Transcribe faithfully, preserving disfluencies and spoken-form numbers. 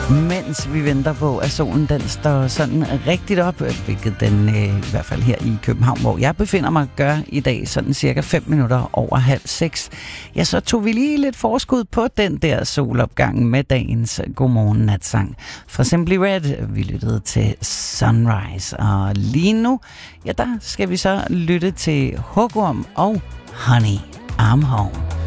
Mens vi venter på, at solen den står sådan rigtigt op, hvilket den øh, i hvert fald her i København, hvor jeg befinder mig, gør i dag sådan cirka fem minutter over halv seks. Ja, så tog vi lige lidt forskud på den der solopgang med dagens Godmorgen Natsang. Fra Simply Red, vi lyttede til Sunrise, og lige nu, ja, der skal vi så lytte til Hugorm og Honey, I'm Home.